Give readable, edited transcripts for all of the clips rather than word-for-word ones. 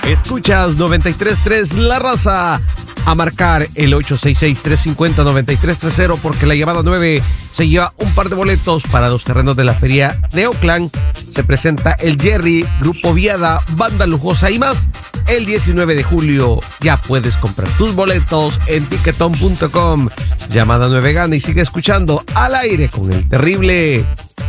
Escuchas 93.3 La Raza. A marcar el 866-350-9330 porque la llamada 9 se lleva un par de boletos para los terrenos de la feria de Oakland. Se presenta el Jerry, Grupo Viada, Banda Lujosa y más. El 19 de julio ya puedes comprar tus boletos en ticketon.com. Llamada 9 gana y sigue escuchando Al Aire con el Terrible.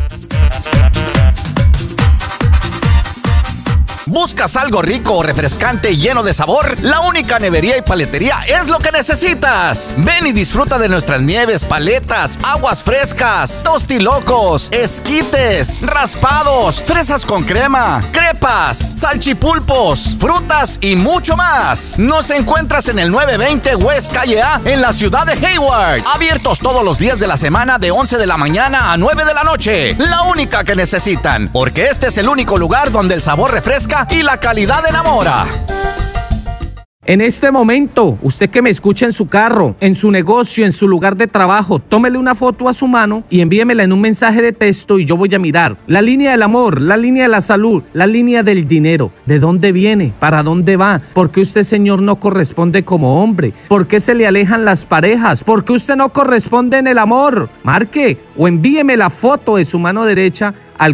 ¿Buscas algo rico, refrescante y lleno de sabor? La única nevería y paletería es lo que necesitas. Ven y disfruta de nuestras nieves, paletas, aguas frescas, tostilocos, esquites, raspados, fresas con crema, crepas, salchipulpos, frutas y mucho más. Nos encuentras en el 920 West Calle A en la ciudad de Hayward. Abiertos todos los días de la semana de 11 de la mañana a 9 de la noche. La única que necesitan, porque este es el único lugar donde el sabor refresca y la calidad enamora. En este momento, usted que me escucha en su carro, en su negocio, en su lugar de trabajo, tómele una foto a su mano y envíemela en un mensaje de texto y yo voy a mirar la línea del amor, la línea de la salud, la línea del dinero. ¿De dónde viene? ¿Para dónde va? ¿Por qué usted, señor, no corresponde como hombre? ¿Por qué se le alejan las parejas? ¿Por qué usted no corresponde en el amor? Marque o envíeme la foto de su mano derecha al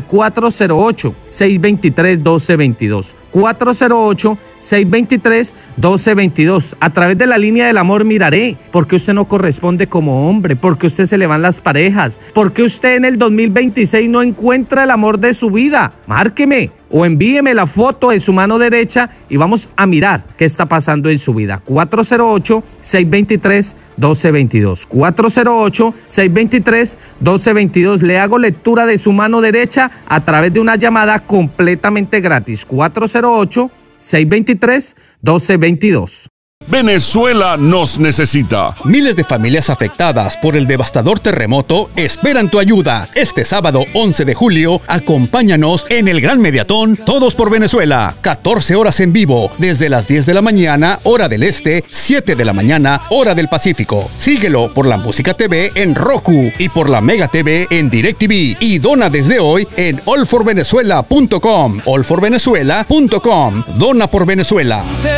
408-623-1222. 408-623-1222. A través de la línea del amor miraré por qué usted no corresponde como hombre, por qué usted se le van las parejas, por qué usted en el 2026 no encuentra el amor de su vida. Márqueme o envíeme la foto de su mano derecha y vamos a mirar qué está pasando en su vida. 408-623-1222. 408-623-1222. Le hago lectura de su mano derecha a través de una llamada completamente gratis. 408-623-1222. Venezuela nos necesita. Miles de familias afectadas por el devastador terremoto esperan tu ayuda. Este sábado 11 de julio, acompáñanos en el Gran Mediatón Todos por Venezuela. 14 horas en vivo, desde las 10 de la mañana, hora del este, 7 de la mañana, hora del Pacífico. Síguelo por la Música TV en Roku y por la Mega TV en DirecTV. Y dona desde hoy en allforvenezuela.com. allforvenezuela.com. Dona por Venezuela.